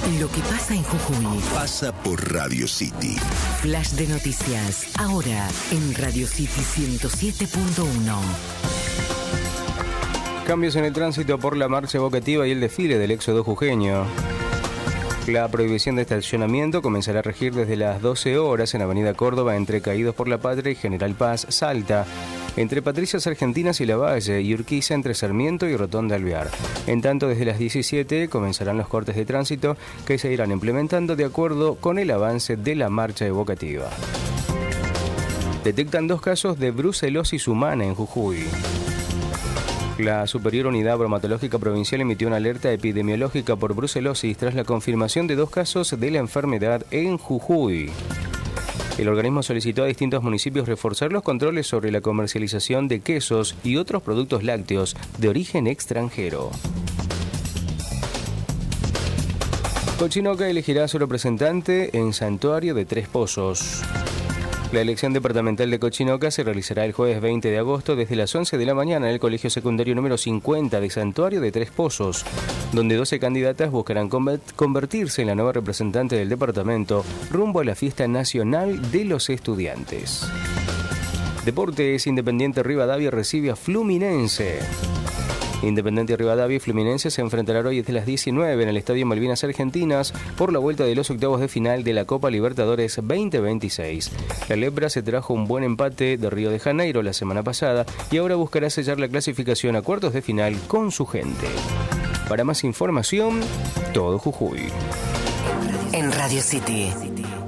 Lo que pasa en Jujuy pasa por Radio City. Flash de noticias, ahora en Radio City 107.1. Cambios en el tránsito por la marcha evocativa y el desfile del éxodo jujeño. La prohibición de estacionamiento comenzará a regir desde las 12 horas en Avenida Córdoba entre Caídos por la Patria y General Paz, Salta, entre Patricias Argentinas y Lavalle y Urquiza entre Sarmiento y Rotonda Alvear. En tanto, desde las 17 comenzarán los cortes de tránsito que se irán implementando de acuerdo con el avance de la marcha evocativa. Detectan 2 casos de brucelosis humana en Jujuy. La Superior Unidad Bromatológica Provincial emitió una alerta epidemiológica por brucelosis tras la confirmación de 2 casos de la enfermedad en Jujuy. El organismo solicitó a distintos municipios reforzar los controles sobre la comercialización de quesos y otros productos lácteos de origen extranjero. Cochinoca elegirá a su representante en Santuario de Tres Pozos. La elección departamental de Cochinoca se realizará el jueves 20 de agosto desde las 11 de la mañana en el Colegio Secundario número 50 de Santuario de Tres Pozos, donde 12 candidatas buscarán convertirse en la nueva representante del departamento rumbo a la fiesta nacional de los estudiantes. Deportes, Independiente Rivadavia recibe a Fluminense. Independiente Rivadavia y Fluminense se enfrentarán hoy desde las 19 en el Estadio Malvinas Argentinas por la vuelta de los octavos de final de la Copa Libertadores 2026. La Lepra se trajo un buen empate de Río de Janeiro la semana pasada y ahora buscará sellar la clasificación a cuartos de final con su gente. Para más información, todo Jujuy. En Radio City